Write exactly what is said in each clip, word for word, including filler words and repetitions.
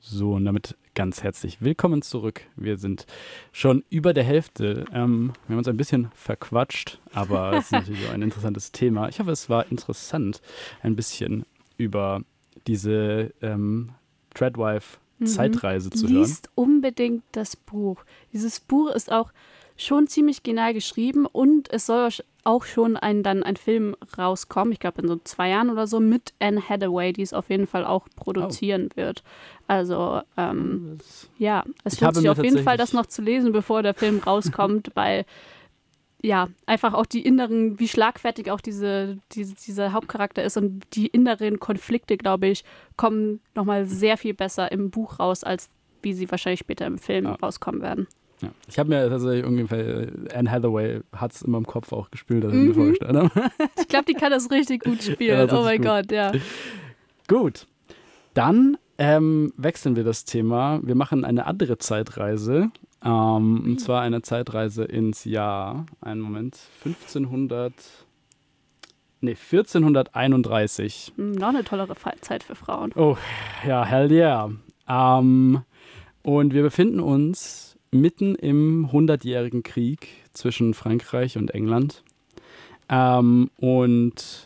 So, und damit ganz herzlich willkommen zurück. Wir sind schon über der Hälfte. Ähm, wir haben uns ein bisschen verquatscht, aber es ist natürlich auch ein interessantes Thema. Ich hoffe, es war interessant, ein bisschen über diese ähm, Treadwife-Zeitreise Mhm. zu hören. Liest unbedingt das Buch. Dieses Buch ist auch schon ziemlich genial geschrieben und es soll auch schon ein, dann ein Film rauskommen, ich glaube in so zwei Jahren oder so, mit Anne Hathaway, die es auf jeden Fall auch produzieren oh. wird. Also ähm, das, ja, es lohnt sich auf jeden Fall, das noch zu lesen, bevor der Film rauskommt, weil ja, einfach auch die inneren, wie schlagfertig auch diese, diese, dieser Hauptcharakter ist und die inneren Konflikte, glaube ich, kommen nochmal sehr viel besser im Buch raus, als wie sie wahrscheinlich später im Film ja. rauskommen werden. Ja. Ich habe mir tatsächlich ungefähr, Anne Hathaway hat es immer im Kopf auch gespielt, als ich mhm. mir vorgestellt habe. Ich glaube, die kann das richtig gut spielen. Oh mein Gott, ja. Gut, dann ähm, wechseln wir das Thema. Wir machen eine andere Zeitreise. Ähm, und zwar eine Zeitreise ins Jahr, einen Moment, fünfzehnhundert, nee, vierzehnhunderteinunddreißig. Noch eine tollere Zeit für Frauen. Oh, ja, hell yeah. Ähm, und wir befinden uns mitten im hundertjährigen Krieg zwischen Frankreich und England. Ähm, und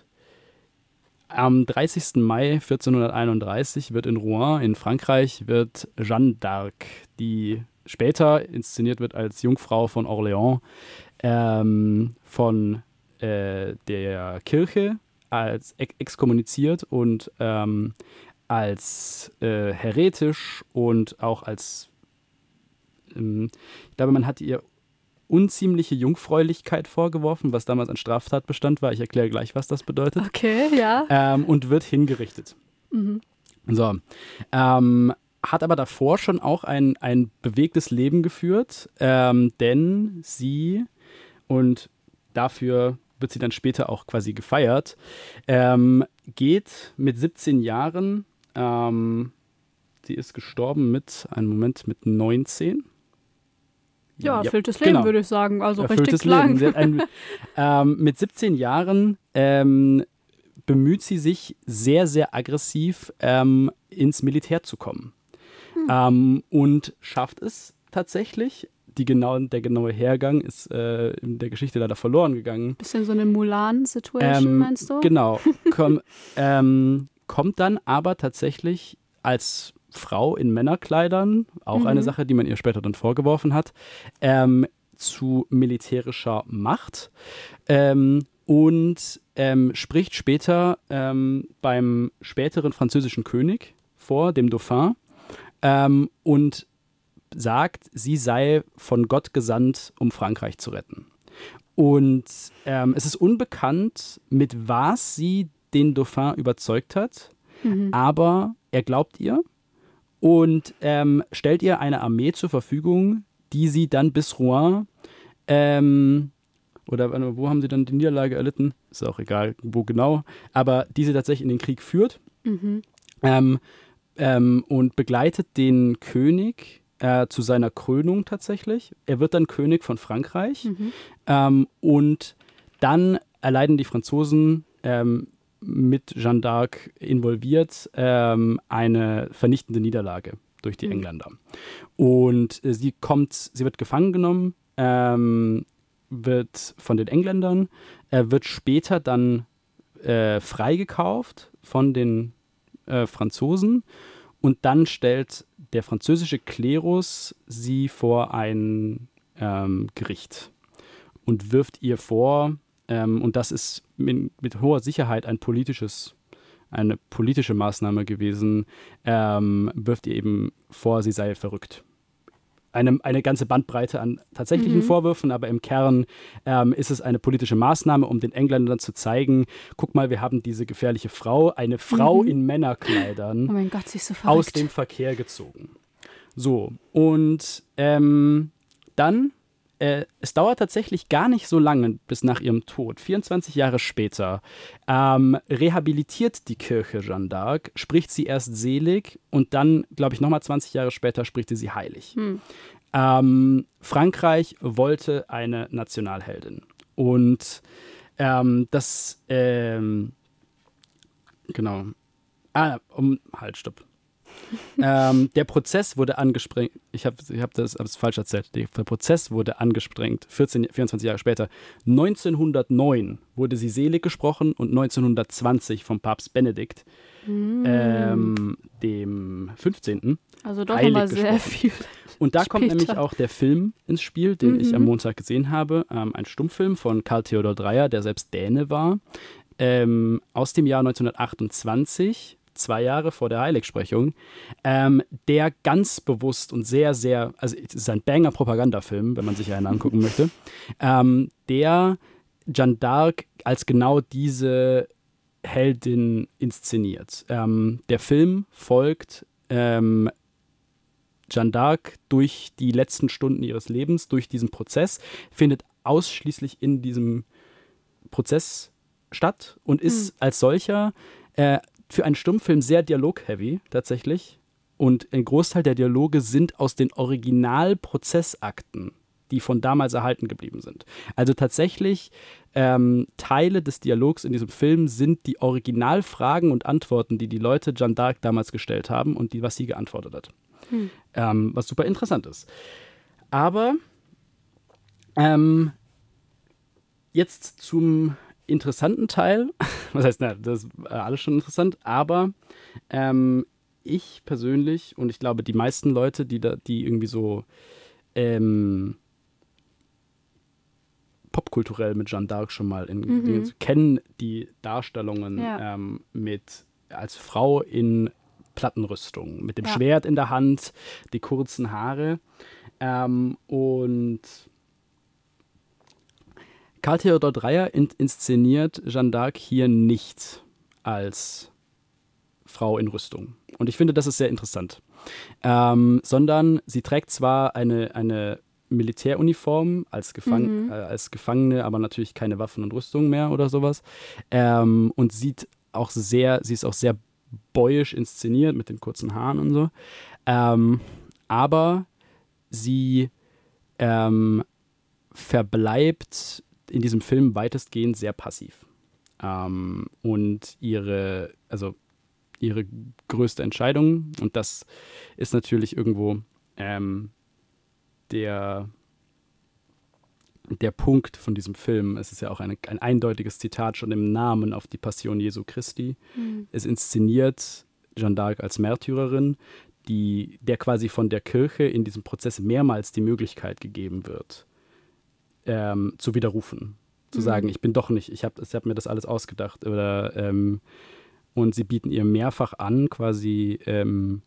am dreißigsten Mai vierzehnhunderteinunddreißig wird in Rouen in Frankreich wird Jeanne d'Arc, die später inszeniert wird als Jungfrau von Orléans, ähm, von äh, der Kirche als ex- exkommuniziert und ähm, als äh, heretisch und auch als, ähm, ich glaube, man hat ihr unziemliche Jungfräulichkeit vorgeworfen, was damals ein Straftatbestand war. Ich erkläre gleich, was das bedeutet. Okay, ja. Ähm, und wird hingerichtet. Mhm. So. Ähm, hat aber davor schon auch ein, ein bewegtes Leben geführt, ähm, denn sie, und dafür wird sie dann später auch quasi gefeiert, ähm, geht mit siebzehn Jahren, ähm, sie ist gestorben mit, einen Moment, mit neunzehn. Ja, erfülltes ja, Leben, genau. würde ich sagen. Also erfülltes richtig lang. Leben. Ein, ähm, mit siebzehn Jahren ähm, bemüht sie sich sehr, sehr aggressiv ähm, ins Militär zu kommen. Hm. Ähm, und schafft es tatsächlich. Die genau, der genaue Hergang ist äh, in der Geschichte leider verloren gegangen. Bisschen so eine Mulan-Situation, ähm, meinst du? Genau. Komm, ähm, kommt dann aber tatsächlich als Frau in Männerkleidern, auch mhm. eine Sache, die man ihr später dann vorgeworfen hat, ähm, zu militärischer Macht ähm, und ähm, spricht später ähm, beim späteren französischen König vor, dem Dauphin, ähm, und sagt, sie sei von Gott gesandt, um Frankreich zu retten. Und ähm, es ist unbekannt, mit was sie den Dauphin überzeugt hat, mhm. aber er glaubt ihr und ähm, stellt ihr eine Armee zur Verfügung, die sie dann bis Rouen, ähm, oder wo haben sie dann die Niederlage erlitten? Ist auch egal, wo genau, aber die sie tatsächlich in den Krieg führt mhm. ähm, ähm, und begleitet den König äh, zu seiner Krönung tatsächlich. Er wird dann König von Frankreich mhm. ähm, und dann erleiden die Franzosen ähm, mit Jeanne d'Arc involviert, ähm, eine vernichtende Niederlage durch die mhm. Engländer. Und äh, sie kommt, sie wird gefangen genommen, ähm, wird von den Engländern, äh, wird später dann äh, freigekauft von den äh, Franzosen und dann stellt der französische Klerus sie vor ein ähm, Gericht und wirft ihr vor, Ähm, und das ist mit, mit hoher Sicherheit ein politisches, eine politische Maßnahme gewesen, ähm, wirft ihr eben vor, sie sei verrückt. Eine, eine ganze Bandbreite an tatsächlichen mhm. Vorwürfen, aber im Kern ähm, ist es eine politische Maßnahme, um den Engländern zu zeigen, guck mal, wir haben diese gefährliche Frau, eine Frau mhm. in Männerkleidern oh mein Gott, sie ist so aus dem Verkehr gezogen. So, und ähm, dann Äh, es dauert tatsächlich gar nicht so lange bis nach ihrem Tod, vierundzwanzig Jahre später, ähm, rehabilitiert die Kirche Jeanne d'Arc, spricht sie erst selig und dann, glaube ich, nochmal zwanzig Jahre später spricht sie heilig. Hm. Ähm, Frankreich wollte eine Nationalheldin und ähm, das, ähm, genau, ah, um, halt, stopp. ähm, der Prozess wurde angesprengt. Ich habe ich hab das, hab das falsch erzählt. Der Prozess wurde angesprengt. vierzehn, vierundzwanzig Jahre später. neunzehnhundertneun wurde sie selig gesprochen und neunzehnhundertzwanzig vom Papst Benedikt, mm. ähm, dem fünfzehnten. Also doch nochmal sehr viel. Und da später. kommt nämlich auch der Film ins Spiel, den mhm. ich am Montag gesehen habe. Ähm, ein Stummfilm von Karl Theodor Dreyer, der selbst Däne war, ähm, aus dem Jahr neunzehnhundertachtundzwanzig. Zwei Jahre vor der Heiligsprechung, ähm, der ganz bewusst und sehr, sehr, also es ist ein Banger-Propagandafilm, wenn man sich einen angucken möchte, ähm, der Jeanne d'Arc als genau diese Heldin inszeniert. Ähm, der Film folgt ähm, Jeanne d'Arc durch die letzten Stunden ihres Lebens, durch diesen Prozess, findet ausschließlich in diesem Prozess statt und ist hm. als solcher äh, für einen Stummfilm sehr dialog-heavy tatsächlich. Und ein Großteil der Dialoge sind aus den Originalprozessakten, die von damals erhalten geblieben sind. Also tatsächlich ähm, Teile des Dialogs in diesem Film sind die Originalfragen und Antworten, die die Leute Jeanne d'Arc damals gestellt haben und die, was sie geantwortet hat. Hm. Ähm, was super interessant ist. Aber ähm, jetzt zum interessanten Teil, was heißt, na, das ist alles schon interessant, aber ähm, ich persönlich und ich glaube, die meisten Leute, die da, die irgendwie so ähm, popkulturell mit Jeanne d'Arc schon mal in mhm. Dingen, kennen die Darstellungen ja. ähm, mit als Frau in Plattenrüstung, mit dem ja. Schwert in der Hand, die kurzen Haare ähm, und Karl Theodor Dreyer in- inszeniert Jeanne d'Arc hier nicht als Frau in Rüstung. Und ich finde, das ist sehr interessant. Ähm, sondern sie trägt zwar eine, eine Militäruniform als, Gefang- mhm. äh, als Gefangene, aber natürlich keine Waffen und Rüstung mehr oder sowas. Ähm, und sieht auch sehr, sie ist auch sehr boyisch inszeniert mit den kurzen Haaren und so. Ähm, aber sie ähm, verbleibt in diesem Film weitestgehend sehr passiv. Ähm, und ihre, also ihre größte Entscheidung, und das ist natürlich irgendwo ähm, der, der Punkt von diesem Film. Es ist ja auch eine, ein eindeutiges Zitat schon im Namen auf die Passion Jesu Christi. Mhm. Es inszeniert Jeanne d'Arc als Märtyrerin, die, der quasi von der Kirche in diesem Prozess mehrmals die Möglichkeit gegeben wird, ähm, zu widerrufen. Zu mhm. sagen, ich bin doch nicht, ich habe ich hab mir das alles ausgedacht. Oder, ähm, und sie bieten ihr mehrfach an, quasi ähm,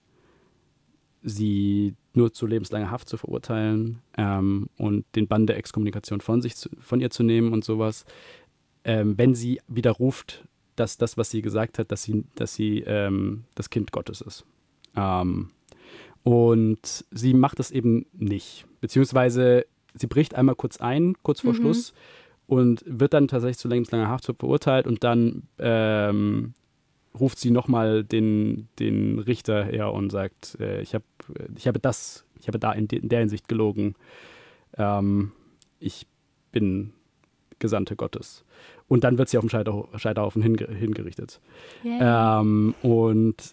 sie nur zu lebenslanger Haft zu verurteilen ähm, und den Bann der Exkommunikation von, sich zu, von ihr zu nehmen und sowas. Ähm, wenn sie widerruft, dass das, was sie gesagt hat, dass sie, dass sie ähm, das Kind Gottes ist. Ähm, und sie macht das eben nicht. Beziehungsweise sie bricht einmal kurz ein, kurz vor mhm. Schluss, und wird dann tatsächlich zu lebenslanger Haft verurteilt und dann ähm, ruft sie nochmal den, den Richter her und sagt, äh, ich, hab, ich habe das, ich habe da in, de, in der Hinsicht gelogen. Ähm, ich bin Gesandte Gottes. Und dann wird sie auf den Scheiter, Scheiterhaufen hinge, hingerichtet. Yeah. Ähm, und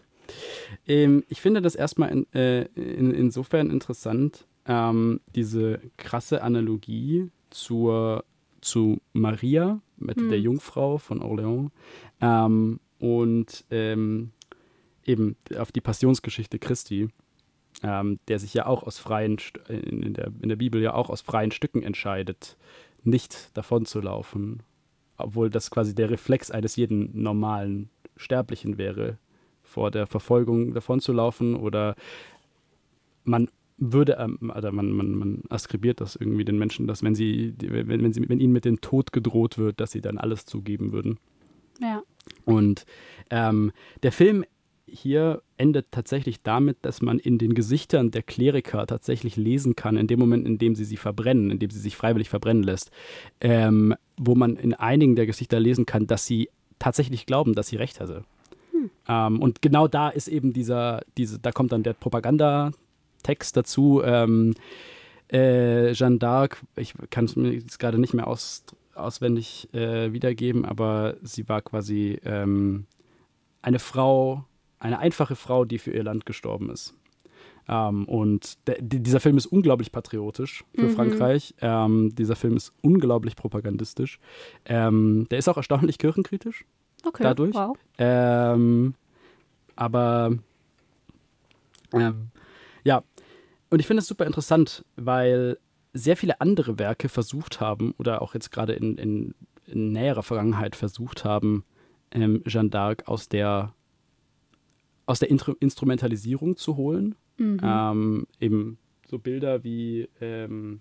ähm, ich finde das erstmal in, äh, in, insofern interessant, ähm, diese krasse Analogie zur, zu Maria, mit hm. der Jungfrau von Orleans, ähm, und ähm, eben auf die Passionsgeschichte Christi, ähm, der sich ja auch aus freien, in, in, der, in der Bibel ja auch aus freien Stücken entscheidet, nicht davon zu laufen, obwohl das quasi der Reflex eines jeden normalen Sterblichen wäre, vor der Verfolgung davon zu laufen, oder man würde, ähm, oder man, man, man askribiert das irgendwie den Menschen, dass wenn sie, wenn, wenn sie, wenn ihnen mit dem Tod gedroht wird, dass sie dann alles zugeben würden. Ja. Und ähm, der Film hier endet tatsächlich damit, dass man in den Gesichtern der Kleriker tatsächlich lesen kann, in dem Moment, in dem sie sie verbrennen, in dem sie sich freiwillig verbrennen lässt, ähm, wo man in einigen der Gesichter lesen kann, dass sie tatsächlich glauben, dass sie recht hatte. Hm. Ähm, und genau da ist eben dieser, diese, da kommt dann der Propagandatext dazu. Ähm, äh, Jeanne d'Arc, ich kann es mir jetzt gerade nicht mehr aus, auswendig äh, wiedergeben, aber sie war quasi ähm, eine Frau eine einfache Frau, die für ihr Land gestorben ist. Ähm, und der, dieser Film ist unglaublich patriotisch für Mhm. Frankreich. Ähm, dieser Film ist unglaublich propagandistisch. Ähm, der ist auch erstaunlich kirchenkritisch Okay, dadurch. wow. Ähm, aber ähm, ja, und ich finde es super interessant, weil sehr viele andere Werke versucht haben, oder auch jetzt gerade in, in, in näherer Vergangenheit versucht haben, ähm, Jeanne d'Arc aus der, aus der Intru- Instrumentalisierung zu holen. Mhm. Ähm, eben so Bilder wie ähm,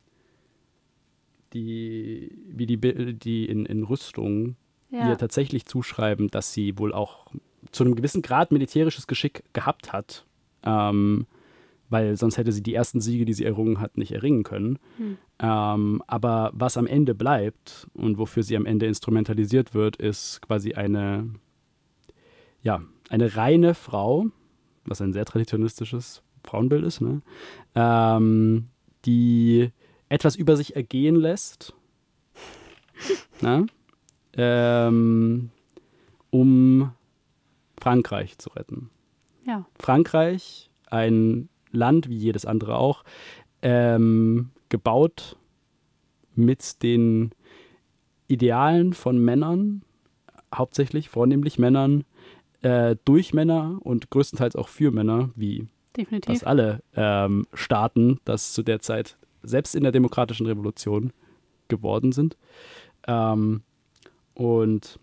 die, wie die, Bi- die in, in Rüstungen Ja. ihr tatsächlich zuschreiben, dass sie wohl auch zu einem gewissen Grad militärisches Geschick gehabt hat. Ähm, weil sonst hätte sie die ersten Siege, die sie errungen hat, nicht erringen können. Hm. Ähm, aber was am Ende bleibt und wofür sie am Ende instrumentalisiert wird, ist quasi eine, ja, eine reine Frau, was ein sehr traditionalistisches Frauenbild ist, ne? ähm, die etwas über sich ergehen lässt, ne? ähm, um Frankreich zu retten. Ja. Frankreich, ein Land wie jedes andere auch, ähm, gebaut mit den Idealen von Männern, hauptsächlich, vornehmlich Männern, äh, durch Männer und größtenteils auch für Männer, wie Definitiv. fast alle ähm, Staaten, das zu der Zeit selbst in der demokratischen Revolution geworden sind. Ähm, und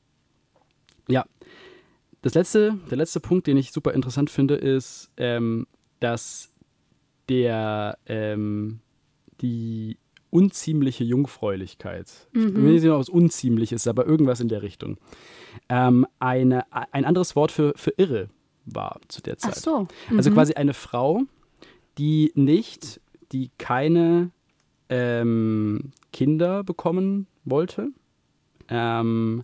ja, das letzte, der letzte Punkt, den ich super interessant finde, ist, ähm, dass der ähm, die unziemliche Jungfräulichkeit, ich Mhm. weiß nicht genau, was unziemlich ist, aber irgendwas in der Richtung, ähm, eine, ein anderes Wort für, für irre war zu der Zeit. Ach so. Mhm. Also quasi eine Frau, die nicht, die keine ähm, Kinder bekommen wollte, ähm,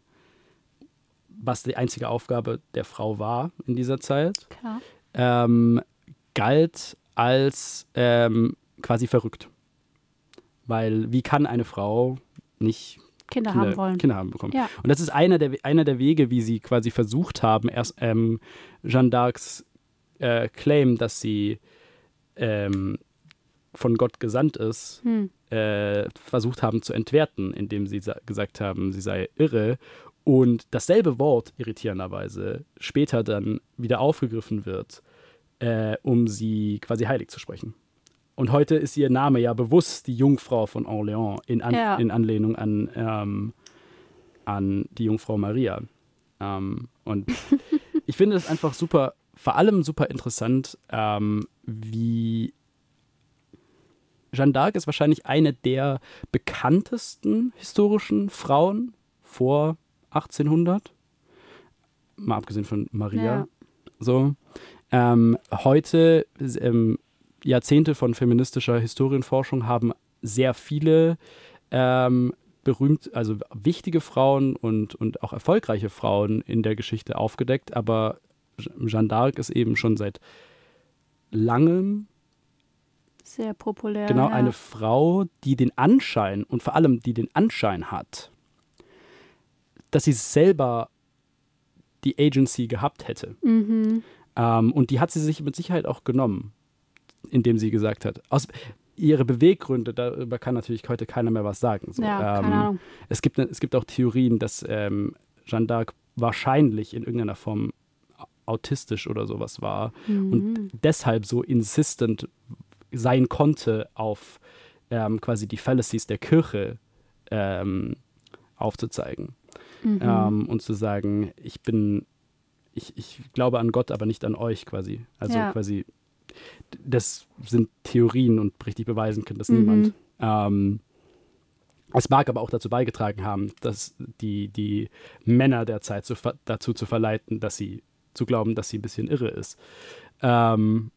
was die einzige Aufgabe der Frau war in dieser Zeit, Klar. ähm, galt als ähm, quasi verrückt. Weil wie kann eine Frau nicht Kinder, Kinder, haben wollen. Kinder haben bekommen? Ja. Und das ist einer der, einer der Wege, wie sie quasi versucht haben, erst ähm, Jeanne d'Arcs äh, Claim, dass sie ähm, von Gott gesandt ist, Hm. äh, versucht haben zu entwerten, indem sie sa- gesagt haben, sie sei irre. Und dasselbe Wort, irritierenderweise, später dann wieder aufgegriffen wird, äh, um sie quasi heilig zu sprechen. Und heute ist ihr Name ja bewusst die Jungfrau von Orléans in, an, Ja. in Anlehnung an, ähm, an die Jungfrau Maria. Ähm, und ich finde es einfach super, vor allem super interessant, ähm, wie Jeanne d'Arc ist wahrscheinlich eine der bekanntesten historischen Frauen vor achtzehnhundert. Mal abgesehen von Maria. Ja. So. Ähm, heute, ähm, Jahrzehnte von feministischer Historienforschung haben sehr viele ähm, berühmt, also wichtige Frauen und, und auch erfolgreiche Frauen in der Geschichte aufgedeckt, aber Jeanne d'Arc ist eben schon seit langem Sehr populär. genau ja. eine Frau, die den Anschein und vor allem die den Anschein hat, dass sie selber die Agency gehabt hätte. Mhm. Ähm, und die hat sie sich mit Sicherheit auch genommen, indem sie gesagt hat, aus, ihre Beweggründe, darüber kann natürlich heute keiner mehr was sagen. So, Ja, ähm, keine Ahnung. Es gibt, es gibt auch Theorien, dass ähm, Jeanne d'Arc wahrscheinlich in irgendeiner Form autistisch oder sowas war Mhm. und deshalb so insistent sein konnte, auf ähm, quasi die Fallacies der Kirche ähm, aufzuzeigen. Mhm. Ähm, und zu sagen, ich bin, ich, ich glaube an Gott, aber nicht an euch quasi. Also Ja. quasi, das sind Theorien und richtig beweisen kann das Mhm. niemand. Ähm, es mag aber auch dazu beigetragen haben, dass die, die Männer der Zeit zu, dazu zu verleiten, dass sie zu glauben, dass sie ein bisschen irre ist. Ähm,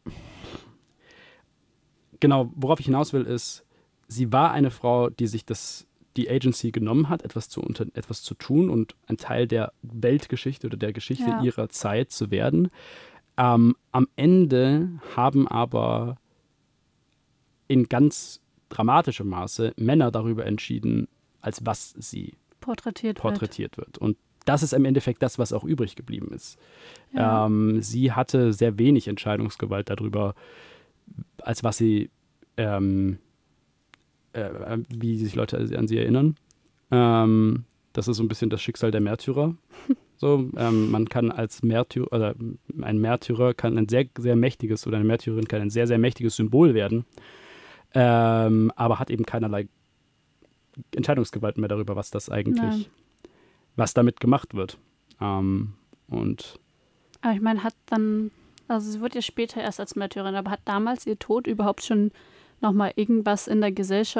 genau, worauf ich hinaus will, ist, sie war eine Frau, die sich das, die Agency genommen hat, etwas zu, unter, etwas zu tun und ein Teil der Weltgeschichte oder der Geschichte Ja. ihrer Zeit zu werden. Ähm, am Ende haben aber in ganz dramatischem Maße Männer darüber entschieden, als was sie Porträtiert, porträtiert wird. Und das ist im Endeffekt das, was auch übrig geblieben ist. Ja. Ähm, sie hatte sehr wenig Entscheidungsgewalt darüber, als was sie, ähm, äh, wie sich Leute an sie erinnern. Ähm, das ist so ein bisschen das Schicksal der Märtyrer. So, ähm, man kann als Märtyrer, oder ein Märtyrer kann ein sehr, sehr mächtiges, oder eine Märtyrerin kann ein sehr, sehr mächtiges Symbol werden, ähm, aber hat eben keinerlei Entscheidungsgewalt mehr darüber, was das eigentlich, Nein. was damit gemacht wird. Ähm, und Aber ich meine, hat dann, also sie wird ja später erst als Märtyrerin, aber hat damals ihr Tod überhaupt schon nochmal irgendwas in der Gesellschaft